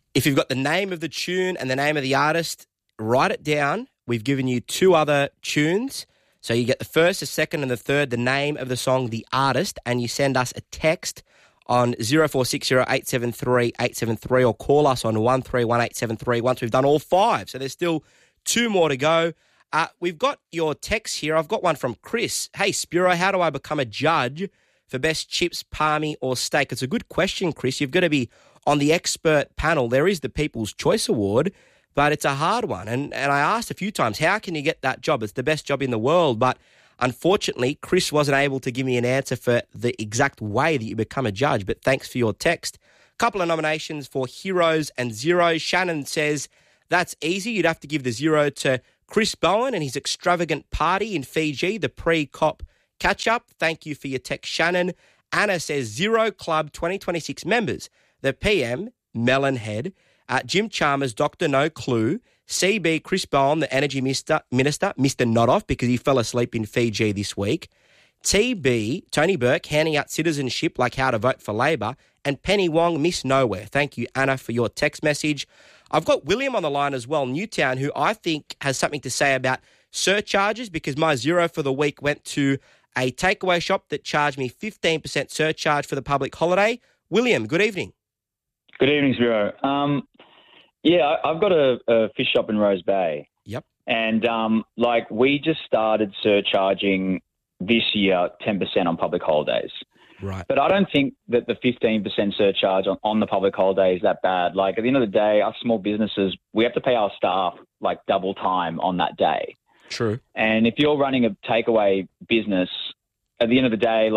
If you've got the name of the tune and the name of the artist, write it down. We've given you 2 other tunes. So you get the first, the second, and the third, the name of the song, the artist, and you send us a text on 0460 873 873 or call us on 131873 once we've done all 5. So there's still 2 more to go. We've got your text here. I've got one from Chris. Hey, Spiro, how do I become a judge for best chips, palmy, or steak? It's a good question, Chris. You've got to be on the expert panel. There is the People's Choice Award, but it's a hard one. And I asked a few times, how can you get that job? It's the best job in the world. But unfortunately, Chris wasn't able to give me an answer for the exact way that you become a judge. But thanks for your text. A couple of nominations for heroes and zeros. Shannon says, that's easy. You'd have to give the 0 to Chris Bowen and his extravagant party in Fiji, the pre-COP catch-up. Thank you for your text, Shannon. Anna says, 0 Club 2026 members. The PM, Melonhead, Jim Chalmers, Dr. No Clue, CB, Chris Bowen, the Energy Minister, Mr. Not Off because he fell asleep in Fiji this week, TB, Tony Burke, handing out citizenship like how to vote for Labor, and Penny Wong, Miss Nowhere. Thank you, Anna, for your text message. I've got William on the line as well, Newtown, who I think has something to say about surcharges because my 0 for the week went to a takeaway shop that charged me 15% surcharge for the public holiday. William, good evening. Good evening, Spiro. I've got a fish shop in Rose Bay. Yep. And, we just started surcharging this year 10% on public holidays. Right. But I don't think that the 15% surcharge on the public holiday is that bad. Like, at the end of the day, us small businesses, we have to pay our staff, double time on that day. True. And if you're running a takeaway business, at the end of the day,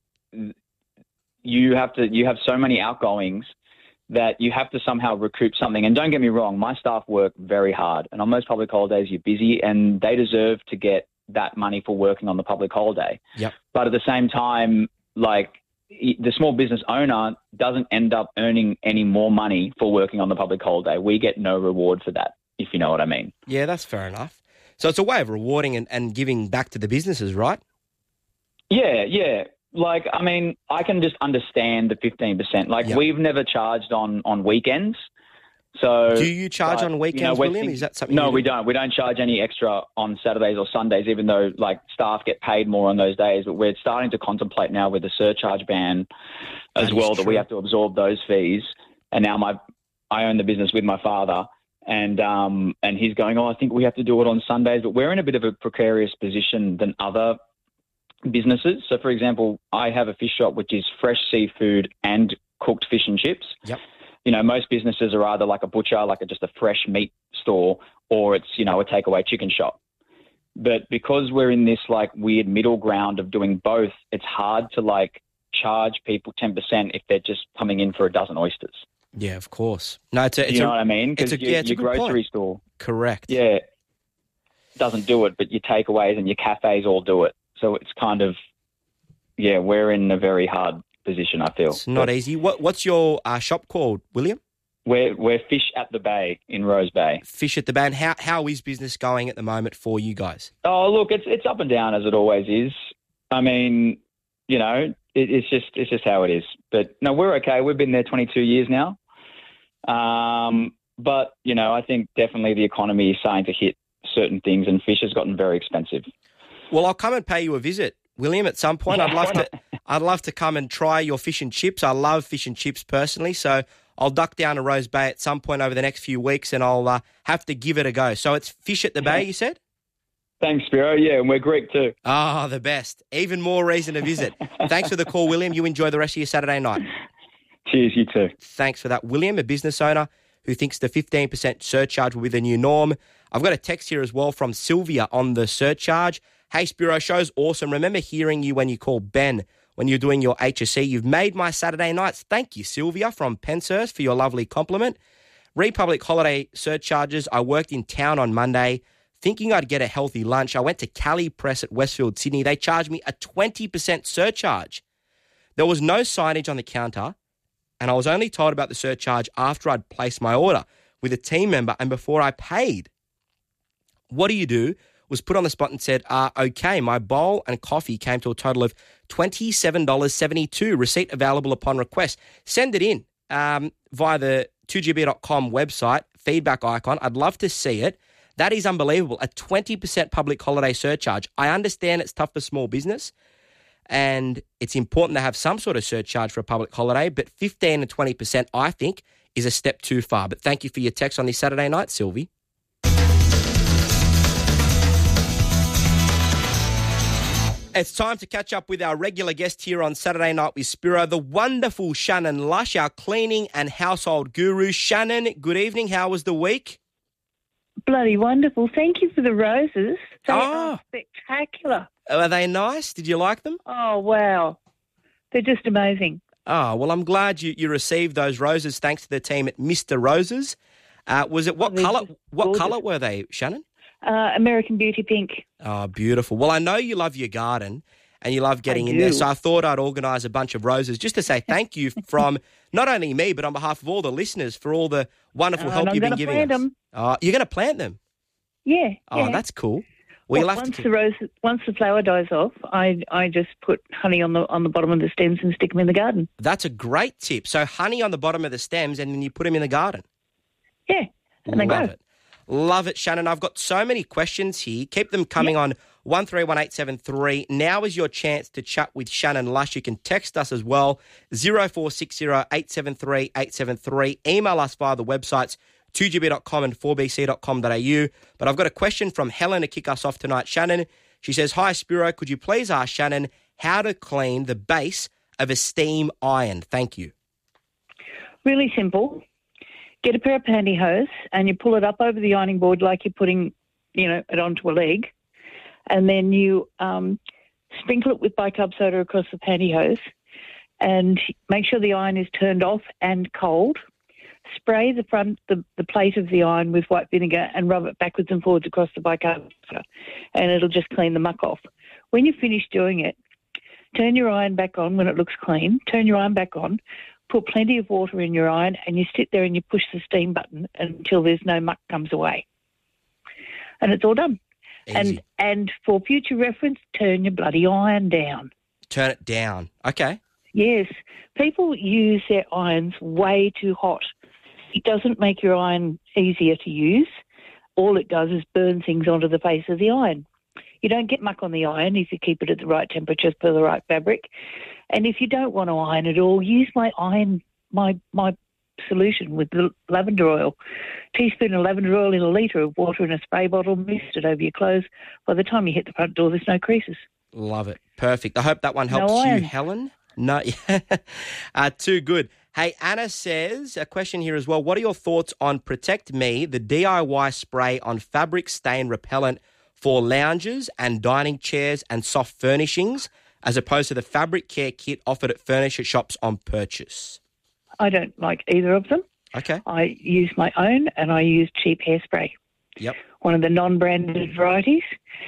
you have so many outgoings that you have to somehow recoup something. And don't get me wrong, my staff work very hard. And on most public holidays, you're busy and they deserve to get that money for working on the public holiday. Yep. But at the same time, the small business owner doesn't end up earning any more money for working on the public holiday. We get no reward for that, if you know what I mean. Yeah, that's fair enough. So it's a way of rewarding and giving back to the businesses, right? Yeah. I can just understand the 15%. We've never charged on weekends. So do you charge on weekends, William? Is that something? No, we don't. We don't charge any extra on Saturdays or Sundays, even though staff get paid more on those days. But we're starting to contemplate now with the surcharge ban as well that we have to absorb those fees. And now I own the business with my father, and he's going, I think we have to do it on Sundays. But we're in a bit of a precarious position than other businesses. So, for example, I have a fish shop which is fresh seafood and cooked fish and chips. Yep. Most businesses are either like a butcher, just a fresh meat store, or it's, a takeaway chicken shop. But because we're in this weird middle ground of doing both, it's hard to charge people 10% if they're just coming in for a dozen oysters. Yeah, of course. No, you know what I mean? Because your grocery store. Correct. Yeah, doesn't do it, but your takeaways and your cafes all do it. So it's kind of, we're in a very hard position, I feel. It's not easy. What's your shop called, William? We're Fish at the Bay in Rose Bay. Fish at the Bay. And how is business going at the moment for you guys? Oh, look, it's up and down as it always is. I mean, it's just how it is. But no, we're okay. We've been there 22 years now. But I think definitely the economy is starting to hit certain things, and fish has gotten very expensive. Well, I'll come and pay you a visit, William, at some point. I'd love to come and try your fish and chips. I love fish and chips personally, so I'll duck down to Rose Bay at some point over the next few weeks, and I'll have to give it a go. So it's Fish at the Bay, you said? Thanks, Spiro. Yeah, and we're Greek too. Oh, the best. Even more reason to visit. Thanks for the call, William. You enjoy the rest of your Saturday night. Cheers, you too. Thanks for that. William, a business owner who thinks the 15% surcharge will be the new norm. I've got a text here as well from Sylvia on the surcharge. Hey, Spiro, show's awesome. Remember hearing you when you called Ben when you're doing your HSC. You've made my Saturday nights. Thank you, Sylvia from Penshurst, for your lovely compliment. Republic holiday surcharges. I worked in town on Monday thinking I'd get a healthy lunch. I went to Cali Press at Westfield, Sydney. They charged me a 20% surcharge. There was no signage on the counter, and I was only told about the surcharge after I'd placed my order with a team member and before I paid. What do you do? Was put on the spot and said, okay, my bowl and coffee came to a total of $27.72. Receipt available upon request. Send it in via the 2GB.com website, feedback icon. I'd love to see it. That is unbelievable. A 20% public holiday surcharge. I understand it's tough for small business and it's important to have some sort of surcharge for a public holiday, but 15 and 20%, I think, is a step too far. But thank you for your text on this Saturday night, Sylvie. It's time to catch up with our regular guest here on Saturday Night with Spiro, the wonderful Shannon Lush, our cleaning and household guru. Shannon, good evening. How was the week? Bloody wonderful. Thank you for the roses. They are spectacular. Are they nice? Did you like them? Oh, wow. They're just amazing. Oh, well, I'm glad you received those roses thanks to the team at Mr. Roses. Was it what colour? What colour were they, Shannon? American Beauty Pink. Oh, beautiful. Well, I know you love your garden and you love getting in there, so I thought I'd organise a bunch of roses just to say thank you from not only me, but on behalf of all the listeners for all the wonderful help you've been giving us. Them. You're going to plant them? Yeah. Oh, that's cool. Well, once the flower dies off, I just put honey on the bottom of the stems and stick them in the garden. That's a great tip. So honey on the bottom of the stems and then you put them in the garden. Yeah, and they grow. Love it, Shannon. I've got so many questions here. Keep them coming on 131873. Now is your chance to chat with Shannon Lush. You can text us as well, 0460 873 873. Email us via the websites 2gb.com and 4bc.com.au. But I've got a question from Helen to kick us off tonight. Shannon, she says, "Hi, Spiro. Could you please ask Shannon how to clean the base of a steam iron? Thank you." Really simple. Get a pair of pantyhose and you pull it up over the ironing board like you're putting, it onto a leg. And then you sprinkle it with bicarb soda across the pantyhose and make sure the iron is turned off and cold. Spray the plate of the iron with white vinegar and rub it backwards and forwards across the bicarb soda and it'll just clean the muck off. When you finish doing it, turn your iron back on when it looks clean. Turn your iron back on. Put plenty of water in your iron and you sit there and you push the steam button until there's no muck comes away. And it's all done. Easy. And for future reference, turn your bloody iron down. Turn it down. Okay. Yes. People use their irons way too hot. It doesn't make your iron easier to use. All it does is burn things onto the face of the iron. You don't get muck on the iron if you keep it at the right temperature for the right fabric. And if you don't want to iron at all, use my solution with the lavender oil. Teaspoon of lavender oil in a litre of water in a spray bottle, mist it over your clothes. By the time you hit the front door, there's no creases. Love it. Perfect. I hope that one helps you, Helen. No, too good. Hey, Anna says, a question here as well. What are your thoughts on Protect Me, the DIY spray on fabric stain repellent for lounges and dining chairs and soft furnishings, as opposed to the fabric care kit offered at furniture shops on purchase? I don't like either of them. Okay. I use my own and I use cheap hairspray. Yep. One of the non-branded varieties.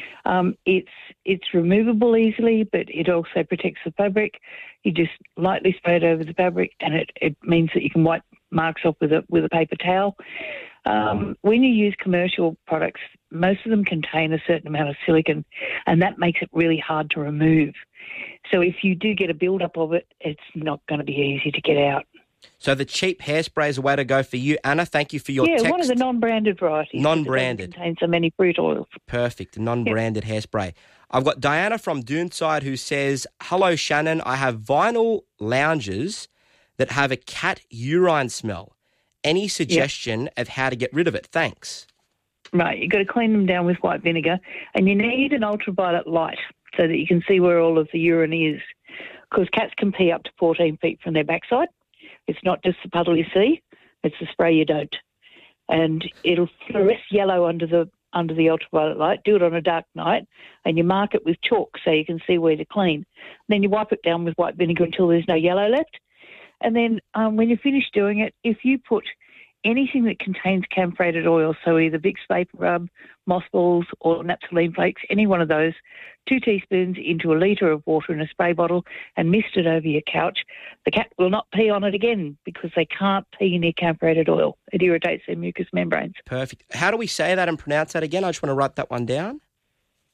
It's removable easily, but it also protects the fabric. You just lightly spray it over the fabric and it means that you can wipe marks off with a paper towel. When you use commercial products, most of them contain a certain amount of silicone, and that makes it really hard to remove. So if you do get a build-up of it, it's not going to be easy to get out. So the cheap hairspray is a way to go for you. Anna, thank you for your text. Yeah, one of the non-branded varieties. Non-branded. It contains so many fruit oils. Perfect, non-branded hairspray. I've got Diana from Doonside who says, "Hello, Shannon. I have vinyl lounges that have a cat urine smell. Any suggestion of how to get rid of it? Thanks." Right, you've got to clean them down with white vinegar, and you need an ultraviolet light so that you can see where all of the urine is, because cats can pee up to 14 feet from their backside. It's not just the puddle you see, it's the spray you don't. And it'll fluoresce yellow under the ultraviolet light. Do it on a dark night, and you mark it with chalk so you can see where to clean. Then you wipe it down with white vinegar until there's no yellow left. And then when you finish doing it, if you put anything that contains camphorated oil, so either Vicks Vapor Rub, mothballs or naphthalene flakes, any one of those, 2 teaspoons into a litre of water in a spray bottle and mist it over your couch, the cat will not pee on it again because they can't pee near camphorated oil. It irritates their mucous membranes. Perfect. How do we say that and pronounce that again? I just want to write that one down.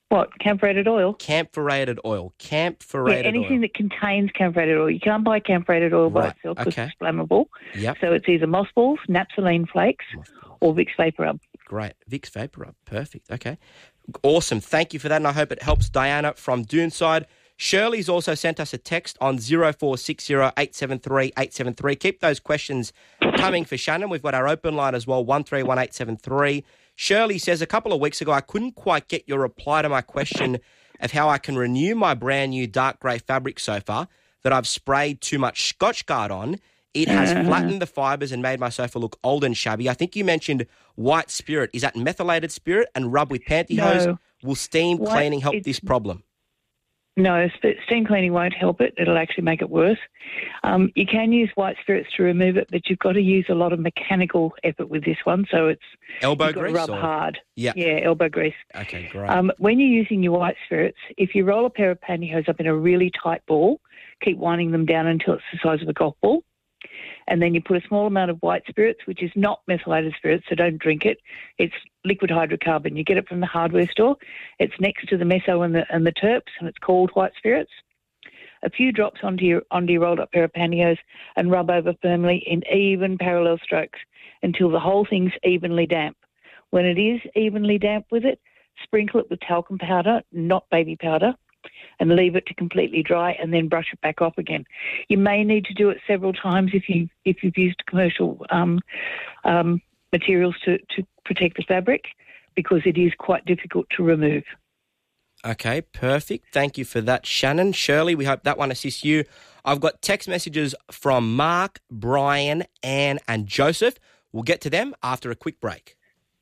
What, camphorated oil? Camphorated oil. Camphorated oil. Anything oil. that contains camphorated oil. You can't buy camphorated oil by itself because it's flammable. Yep. So it's either mothballs, naphthalene flakes, or Vicks Vapor Rub. Great. Vicks Vapor Rub. Perfect. Okay. Awesome. Thank you for that, and I hope it helps Diana from Doonside. Shirley's also sent us a text on 0460 873 873. Keep those questions coming for Shannon. We've got our open line as well, 131873. Shirley says, a couple of weeks ago, I couldn't quite get your reply to my question of how I can renew my brand new dark grey fabric sofa that I've sprayed too much Scotchgard on. It has flattened the fibres and made my sofa look old and shabby. I think you mentioned white spirit. Is that methylated spirit and rub with pantyhose? No. Will steam cleaning help this problem? No, steam cleaning won't help it. It'll actually make it worse. You can use white spirits to remove it, but you've got to use a lot of mechanical effort with this one. So it's elbow grease. Rub hard. Yeah, elbow grease. Okay, great. When you're using your white spirits, if you roll a pair of pantyhose up in a really tight ball, keep winding them down until it's the size of a golf ball. And then you put a small amount of white spirits, which is not methylated spirits, so don't drink it. It's liquid hydrocarbon. You get it from the hardware store. It's next to the meso and the terps, and it's called white spirits. A few drops onto your rolled up pair of pantyhose and rub over firmly in even parallel strokes until the whole thing's evenly damp. When it is evenly damp with it, sprinkle it with talcum powder, not baby powder, and leave it to completely dry, and then brush it back off again. You may need to do it several times if you've used commercial materials to protect the fabric, because it is quite difficult to remove. Okay, perfect. Thank you for that, Shannon. Shirley, we hope that one assists you. I've got text messages from Mark, Brian, Anne and Joseph. We'll get to them after a quick break.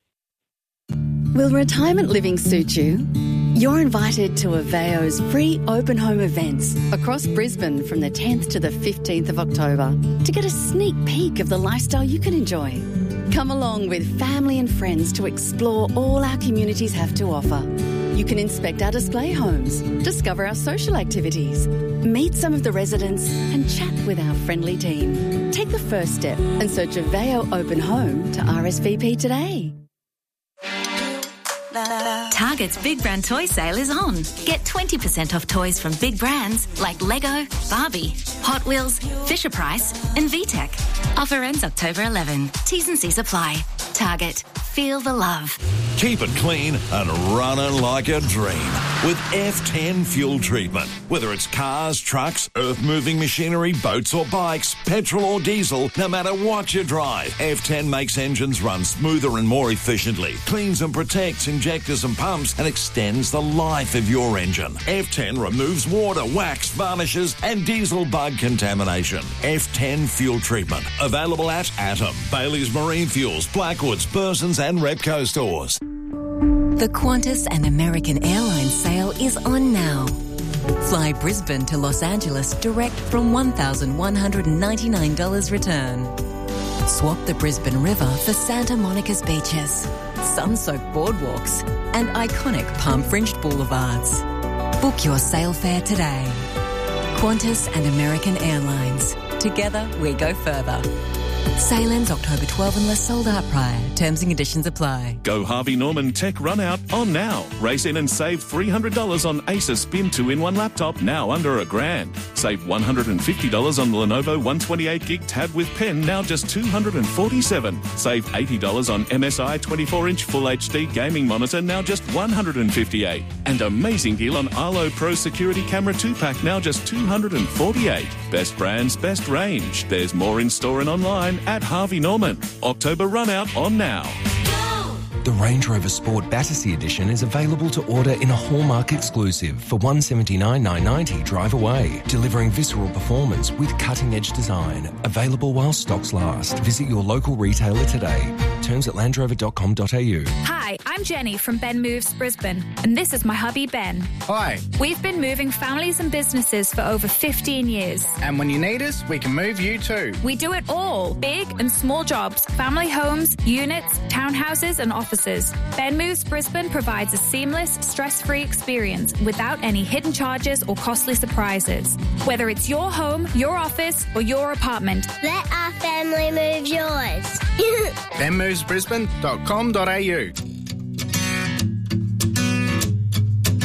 Will retirement living suit you? You're invited to Aveo's free open home events across Brisbane from the 10th to the 15th of October to get a sneak peek of the lifestyle you can enjoy. Come along with family and friends to explore all our communities have to offer. You can inspect our display homes, discover our social activities, meet some of the residents and chat with our friendly team. Take the first step and search Aveo Open Home to RSVP today. Target's Big Brand Toy Sale is on. Get 20% off toys from big brands like Lego, Barbie, Hot Wheels, Fisher-Price and VTech. Offer ends October 11. T's and C's apply. Target. Feel the love. Keep it clean and running like a dream with F10 fuel treatment. Whether it's cars, trucks, earth-moving machinery, boats or bikes, petrol or diesel, no matter what you drive, F10 makes engines run smoother and more efficiently, cleans and protects injectors and pumps, and extends the life of your engine. F10 removes water, wax, varnishes and diesel bug contamination. F10 fuel treatment. Available at Atom, Bailey's Marine Fuels, Blackwoods, Burson's and Repco stores. The Qantas and American Airlines sale is on now. Fly Brisbane to Los Angeles direct from $1,199 return. Swap the Brisbane River for Santa Monica's beaches, sun-soaked boardwalks and iconic palm-fringed boulevards. Book your sail fare today. Qantas and American Airlines. Together we go further. Sale ends October 12 unless sold out prior. Terms and conditions apply. Go Harvey Norman Tech Run Out on now. Race in and save $300 on Acer Spin 2-in-1 laptop, now under $1,000. Save $150 on the Lenovo 128GB tab with pen, now just $247. Save $80 on MSI 24-inch Full HD gaming monitor, now just $158. And amazing deal on Arlo Pro Security Camera 2-pack, now just $248. Best brands, best range. There's more in store and online at Harvey Norman. October Run Out on now. The Range Rover Sport Battersea Edition is available to order in a Hallmark exclusive for $179,990 drive away, delivering visceral performance with cutting-edge design. Available while stocks last. Visit your local retailer today. Terms at landrover.com.au. Hi, I'm Jenny from Ben Moves Brisbane, and this is my hubby Ben. Hi. We've been moving families and businesses for over 15 years. And when you need us, we can move you too. We do it all. Big and small jobs, family homes, units, townhouses and offices. Ben Moves Brisbane provides a seamless, stress-free experience without any hidden charges or costly surprises. Whether it's your home, your office or your apartment. Let our family move yours. benmovesbrisbane.com.au.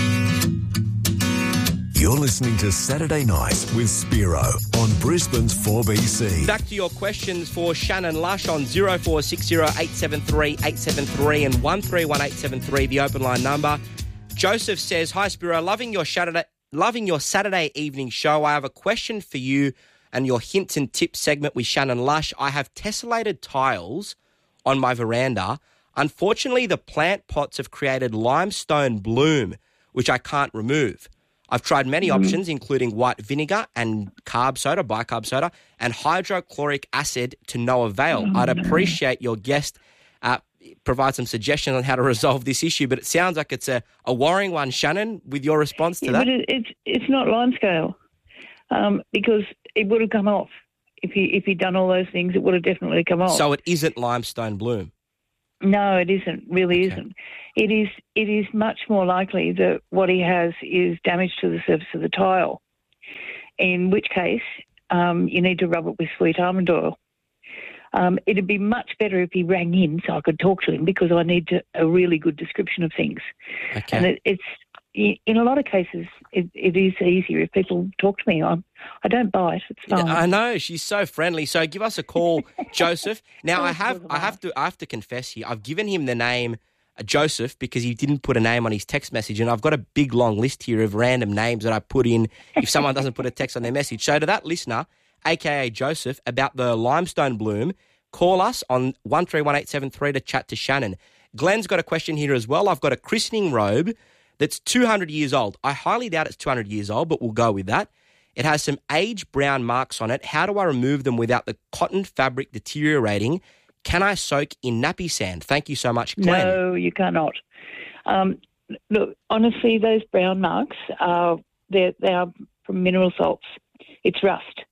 You're listening to Saturday Night with Spiro on Brisbane's 4BC. Back to your questions for Shannon Lush on 0460 873 873 and 131873, the open line number. Joseph says, "Hi Spiro, loving your Saturday evening show. I have a question for you and your hints and tips segment with Shannon Lush. I have tessellated tiles on my veranda. Unfortunately, the plant pots have created limestone bloom, which I can't remove. I've tried many options, including white vinegar and bicarb soda, and hydrochloric acid to no avail. I'd appreciate your guest provide some suggestions on how to resolve this issue, but it sounds like it's a worrying one, Shannon, with your response to that." But it's not limescale because it would have come off. If he'd done all those things, it would have definitely come off. So it isn't limestone bloom? No, it isn't. Really isn't. It is much more likely that what he has is damage to the surface of the tile, in which case you need to rub it with sweet almond oil. It'd be much better if he rang in so I could talk to him because I need a really good description of things. Okay. And it's in a lot of cases, it is easier if people talk to me. I don't bite. It's fine. I know, she's so friendly. So give us a call, Joseph. Now I have to confess here. I've given him the name Joseph because he didn't put a name on his text message, and I've got a big long list here of random names that I put in if someone doesn't put a text on their message. So to that listener, aka Joseph, about the limestone bloom, call us on 131873 to chat to Shannon. Glenn's got a question here as well. I've got a christening robe that's 200 years old. I highly doubt it's 200 years old, but we'll go with that. It has some age brown marks on it. How do I remove them without the cotton fabric deteriorating? Can I soak in nappy sand? Thank you so much, Glenn. No, you cannot. Look, honestly, those brown marks they are from mineral salts. It's rust.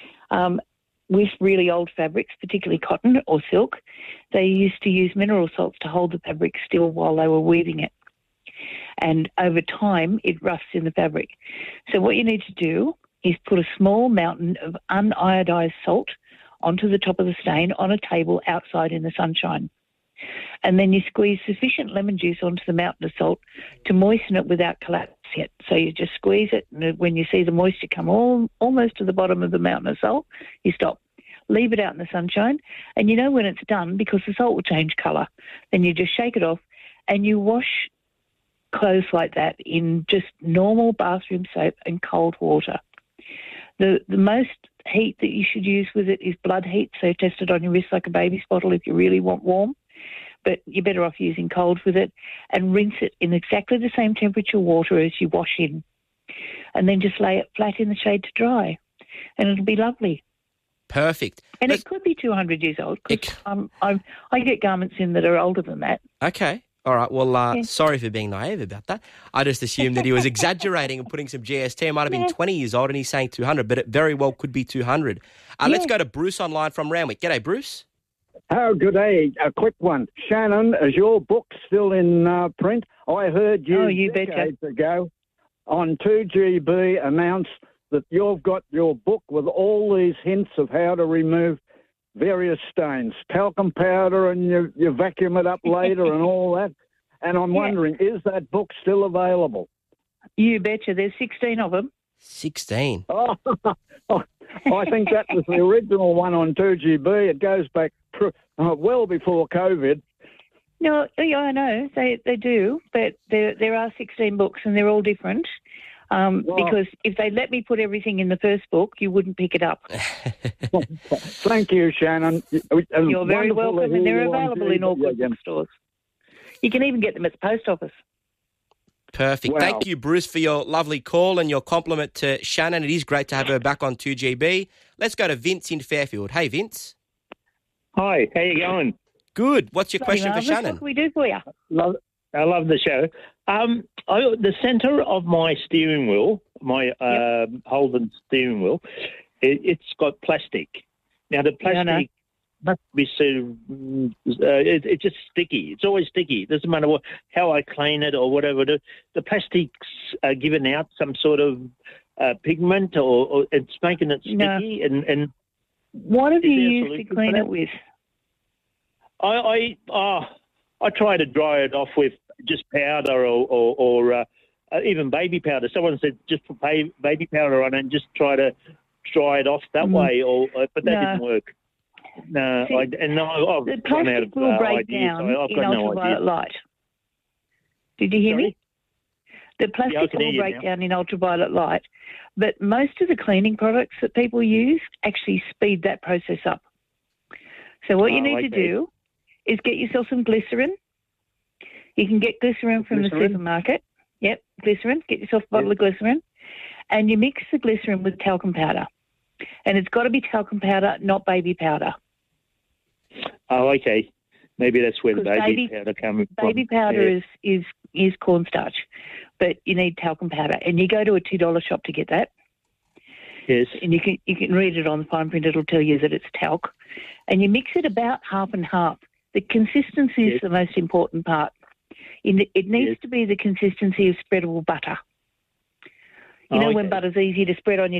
With really old fabrics, particularly cotton or silk, they used to use mineral salts to hold the fabric still while they were weaving it. And over time, it rusts in the fabric. So what you need to do is put a small mountain of uniodized salt onto the top of the stain on a table outside in the sunshine. And then you squeeze sufficient lemon juice onto the mountain of salt to moisten it without collapsing it. So you just squeeze it, and when you see the moisture come almost to the bottom of the mountain of salt, you stop. Leave it out in the sunshine, and you know when it's done because the salt will change colour. Then you just shake it off, and you wash clothes like that in just normal bathroom soap and cold water. The most heat that you should use with it is blood heat, so test it on your wrist like a baby's bottle if you really want warm. But you're better off using cold with it, and rinse it in exactly the same temperature water as you wash in. And then just lay it flat in the shade to dry, and it'll be lovely. Perfect. And it could be 200 years old, because I get garments in that are older than that. Okay. All right. Well, sorry for being naive about that. I just assumed that he was exaggerating and putting some GST. It might have been 20 years old and he's saying 200, but it very well could be 200. Let's go to Bruce online from Randwick. G'day, Bruce. Oh, good day. A quick one. Shannon, is your book still in print? I heard you decades ago on 2GB announce that you've got your book with all these hints of how to remove various stains, talcum powder, and you vacuum it up later and all that. And I'm wondering, is that book still available? You betcha. There's 16 of them. 16? Oh, I think that was the original one on 2GB. It goes back well before COVID. No, yeah, I know. They do, but there are 16 books and they're all different. Because if they let me put everything in the first book, you wouldn't pick it up. Thank you, Shannon. You're very welcome, and they're available in all good bookstores. You can even get them at the post office. Perfect. Wow. Thank you, Bruce, for your lovely call and your compliment to Shannon. It is great to have her back on 2GB. Let's go to Vince in Fairfield. Hey, Vince. Hi, how you going? Good. What's your question for Shannon? What can we do for you? I love the show. The centre of my steering wheel, my Holden steering wheel, it's got plastic. Now, the plastic must be it's just sticky. It's always sticky. It doesn't matter how I clean it or whatever. The plastic's giving out some sort of pigment or it's making it sticky. And what have you used to clean it with? I try to dry it off with just powder or even baby powder. Someone said just put baby powder on and just try to dry it off that way, but that didn't work. No, I've run out of ideas. I've got no idea. Light. Did you hear me? The plastic will break down in ultraviolet light, but most of the cleaning products that people use actually speed that process up. So what you need to do is get yourself some glycerin. You can get glycerin from the supermarket. Yep, glycerin. Get yourself a bottle of glycerin, and you mix the glycerin with talcum powder. And it's got to be talcum powder, not baby powder. Oh, okay. Maybe that's where the baby powder comes from. Baby powder is cornstarch, but you need talcum powder. And you go to a $2 shop to get that. Yes. And you can read it on the fine print. It'll tell you that it's talc. And you mix it about half and half. The consistency is the most important part. It needs to be the consistency of spreadable butter. You know when butter's easy to spread on your